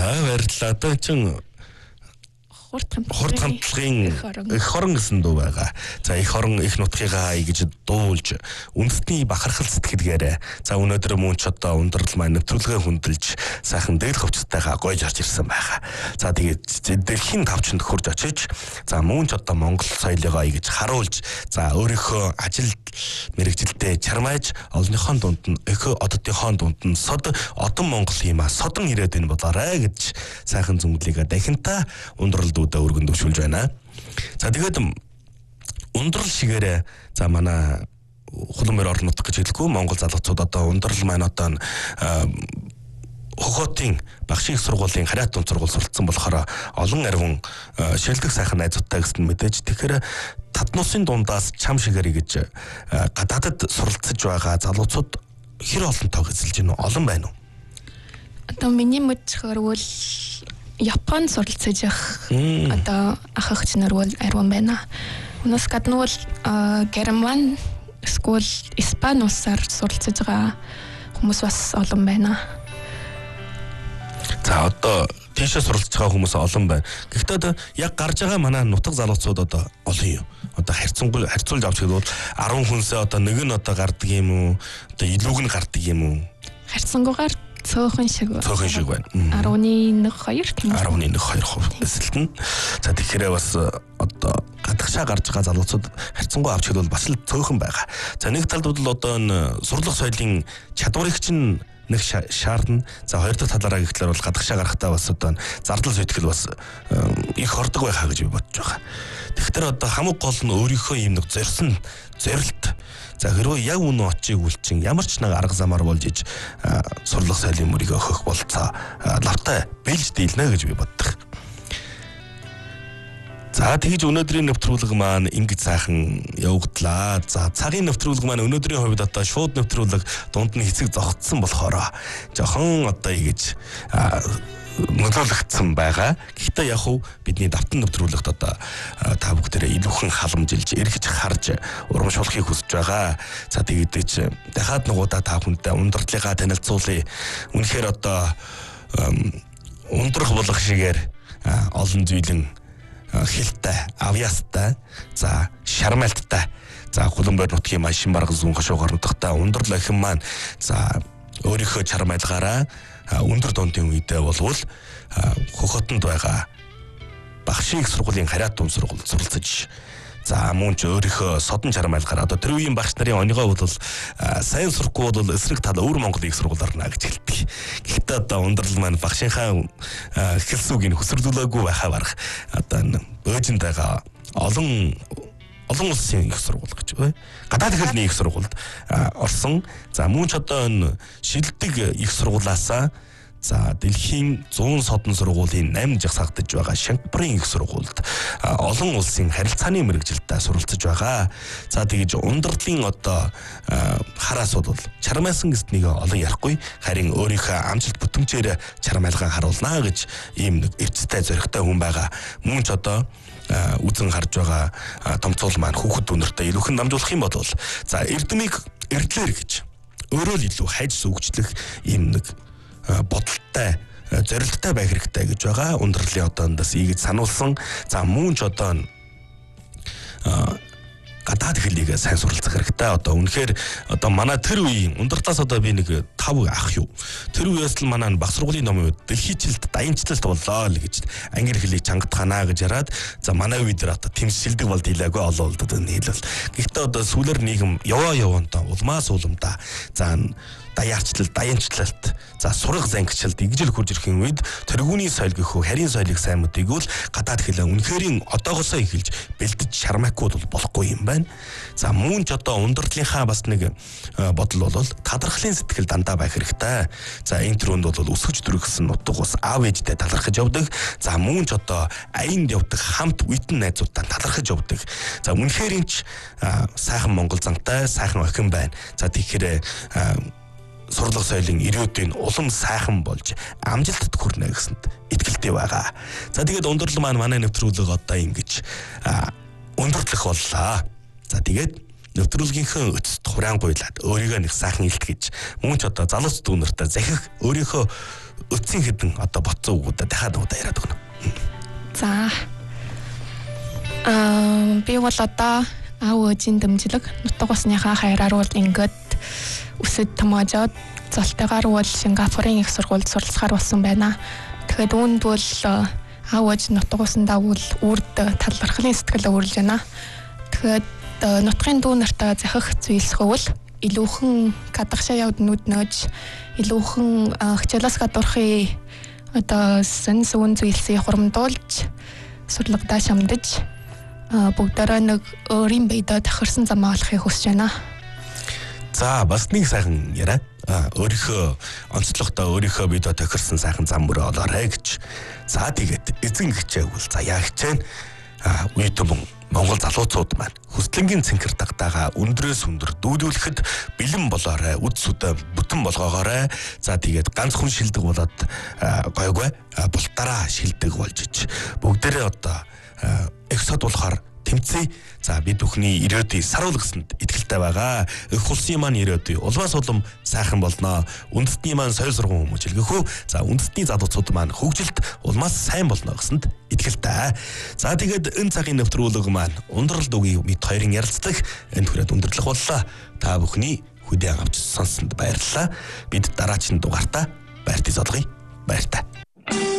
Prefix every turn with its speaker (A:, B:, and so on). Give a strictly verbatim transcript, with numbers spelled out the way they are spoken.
A: баярлалаа. Одоо чинь хурд хамтлагын их хорон гэсэн дуу байгаа. За их хорон их нутгийнхаа гэж дуулж үндэсний бахархал сэтгэлгээрээ за өнөөдөр мөн ч одоо ундрал маань нэвтрүүлгээ хүндэлж сайхан дээл хөвчтойгоо гойж орж ирсэн байгаа. За тэгээд дэлхийн тавчанд хурж очиж за мөн ч одоо Монгол соёлыгоо гэж харуулж за өөрийнхөө ажил мэрэгжилтэд чармайж олонныхон дунд нь өхөө оддынхон дунд нь сод одон Монгол юм а содон ирээд энэ болоорой гэж сайхан зүмглийгээ дахинтаа ундралд өргөн дэвшүүлж байна. За тэгээд ундрал шигээрээ за манай хулмөр орон нутг гэж хэлэхгүй Монгол залуучууд одоо ундрал маань одоо хохотын багшийн сургуулийн хариат дунд сургууль суралцсан болохоор олон арвин шилдэг сайхан найзуудтай гэсэн мэдээж тэгэхээр татнуусын дундаас чам шигээрээ гэж гадаадд суралцж байгаа залуучууд хэр олон тоо эзэлж байна уу? Олон байна уу?
B: Одоо миний мэдхээр бол Япон суралцж явах одоо ах эгч нар бол арван байна. Өнөөс гадна бол Герман, эсвэл Испани улсаар суралцж байгаа хүмүүс бас олон байна.
A: За одоо тийшээ суралцж байгаа хүмүүс олон байна. Гэхдээ одоо яг гарч байгаа манай нутаг залуучууд одоо олон юм. Одоо харьцангуй харьцуулж авч хэлбэл арван хүнсээ одоо нэг нь одоо гардаг юм уу? Одоо илүүг нь гардаг юм уу?
B: Харьцангуйгаар цөөхөн шиг
A: цөөхөн шиг байна.
B: арван нэг хоёр
A: арван нэг хоёр хувь эсэлтэн. За тэгэхээр бас одоо гадагшаа гарч байгаа залуучууд харьцангуй авч хэлбэл бас л цөөхөн байгаа. За нэг талд бол одоо энэ сурлах соёлын чадварыг чинь нэг шаардна. За хоёр дахь талаараа гэхлээр бол гадагшаа гарахтаа бас одоо зардал зүйтгэл бас их хордог байхаа гэж би бодож байгаа. Тэгэхээр одоо хамаг гол нь өөрийнхөө юм нэг зорьсон зорилт. За хэрвээ яг үнэ очиг үлчин ямар ч нэг арга замаар болж иж сурлах соёлын мөрийг өгөх болцоо лавтай бэлж дийлнэ гэж би боддог. За тэгж өнөөдрийн нэвтрүүлэг маань ингэж сайхан явагдлаа. За цагийн нэвтрүүлэг маань өнөөдрийн хувьд одоо шууд нэвтрүүлэг дунд нь хэсэг зогтсон болохоор жоохон одоо ингэж нөлөөлөгдсөн байгаа. Гэхдээ яг хуу бидний давтан нэвтрүүлэгт одоо та бүгдээрээ илүүхэн халамжилж, эргэж харж урамшуулахыг хүсэж байгаа. За тэгээд ч дахиад нугуудаа та бүхэндээ ундралынхаа танилцуулъя. Үнэхээр одоо ундрах болох шигээр олон зүйлэн хилтэй, авьяастай, за шармалттай, за хулмбар нутгийн машин бараг зүүн хошуугаар нутагтай ундрал охин маань за өөрийнхөө чармайлгаараа өндөр дундын үедээ болвол хохотонд байгаа багшийн сургуулийн хариат дунд сургууль суралцж за мөн ч өөрийнхөө содон чармайлгаар одоо тэр үеийн багш нарын онёгоо бол сайн сурахгүй бол эсрэг тал өвөр Монголын их сургууль орно гэж хэлдэг. Гэхдээ одоо ундрал маань багшийнхаа хэлсүүгийг хөсөрлүүлээгүй байхаа барах одоо бөөжинд байгаа олон олон улсын их сургууль гэж бай. Гадаад хэлний их сургуульд орсон. За мөн ч одоо энэ шилдэг их сургуулаасаа за дэлхийн зүүн содон сургуулийн намж жагсаагдж байгаа Шангапурын их сургуульд олон улсын харилцааны мэрэгжилтэд суралцж байгаа. За тэгж ундралын одоо хараас бол чармайлсан гэснийг олон ярихгүй харин өөрийнхөө амжилт бүтэмжээр чармайлгаан харуулнаа гэж ийм нэг эвцтэй зоригтой хүн байгаа. Мөн ч одоо үзэн харж байгаа томцоол маань хүүхэд өнөртөө илүүхэн намжуулах юм бол за эрдэмийг эрдлэр гэж өөрөө л илүү хайж сүгжлэх ийм нэг бодолтой зорилттой байх хэрэгтэй гэж байгаа. Ундралын одоондас ийгэж сануулсан. За мөн ч одоо гадаад хэлийг сайн суралцах хэрэгтэй. Одоо үнэхээр одоо манай тэр үеийн ундралаас одоо би нэг тав ах юу. Тэр үеэс л манай баг сургуулийн номын үед дэлхийчлэлт даянчлалт боллоо л гэж англи хэлийг чангатханаа гэж яраад за манай үед тэр одоо тэм шилдэг болд хэлээгүй олон улдад нийлвэл. Гэхдээ одоо сүүлэр нийгэм яваа явантаа улмаас уламдаа за даяарчлал, даянчлалт, за сурах зангичлалт игжил хурж ирэхин үед тэргүүний соёл гэхүү харийн соёлыг сайн мэдээгүй л гадаад хэлээ үнэхэрийн одоогоосоо эхэлж бэлдэж шармайхгүй бол болохгүй юм байна. За мөн ч одоо ундралынхаа бас нэг бодол бол талархлын сэтгэл дандаа байх хэрэгтэй. За энэ төрөнд бол өсгөж дүргсэн нутаг ус аав ээжтэй талархаж явдаг. За мөн ч одоо аянд явдаг хамт үйтэн найзуудтай талархаж явдаг. За үнэхэрийн ч сайхан Монгол зантай сайхан охин байна. За тэгэхээр сурлах соёлын ирээдүйн улам сайхан болж амжилтад хүрнэ гэсэнд итгэлтэй байгаа. За тэгээд ундрал маань манай нэвтрүүлэг одоо ингэж өндөрлөх боллоо. За тэгээд нэвтрүүлгийнхээ өцөд хураангуйлаад өөрийгөө нэг сайхан илтгэж мөн ч одоо залуус дүүнэртэй захих өөрийнхөө өцсөн хэдэн одоо ботцоо үгүүдээ дахиад удаа яриад өгнө.
B: За. Аа би бол одоо аав ээжийн дэмжлэг нутаг усныхаа хайраар бол ингээд өсөд томоожоод золтойгоор бол Сингапурын их сургуульд суралцахаар болсон байна. Тэгэхээр үүнд бол аав ээж нутаг усандаа бол үрд талархлын сэтгэл өөрлөж байна. Тэгэхээр нутгийн дүү нартай захих зүйлсгөвөл илүүхэн гадагшаа явд нүд нөөж илүүхэн хичээлээс гадуурхыг одоо сэн сүн зүйлсийг хурамдуулж сурлагдаа шамдаж бүгдээрээ нэг өөрийн биедээ тахирсан замаа олохыг хүсэж байна.
A: За бас нэг сайхан яриа. Өөрийнхөө онцлогтой өөрийнхөө биедээ тахирсан сайхан зам мөрөө олоорой гэж. За тэгээд эзэн хичээгүүл за яа хичээн үе төмөн Монгол залуучууд маань хүслэнгийн цэнхэр тагтаага өндрөөс өндөр дүүлүүлэхэд бэлэн болоорой, үд сүдэ бүтэн болгоогоорой. За тэгээд ганц хүн шилдэг болоод гойгүй бултараа шилдэг болж ич. Бүгдээрээ одоо их сод болохоор тэмцээ. За бид бүхний ирээдүйн саруул гэсэнд итгэлтэй байгаа. Их улсын маань ирээдүй улмаас улам сайхан болно. Үндэстний маань соёл сургууль хүмүүжлэхүү. За үндэстний залуучууд маань хөгжилд улмаас сайн болно гэсэнд итгэлтэй. За тэгээд энэ цагийн нэвтрүүлэг маань ундрал дүгийн мэд хоёрын ярилцлага энэ хүрээд өндөрлөх боллоо. Та бүхний хүлээн авч сонссонд баярлалаа. Бид дараагийн дугаартаа баяртай золгоё. Баяртай.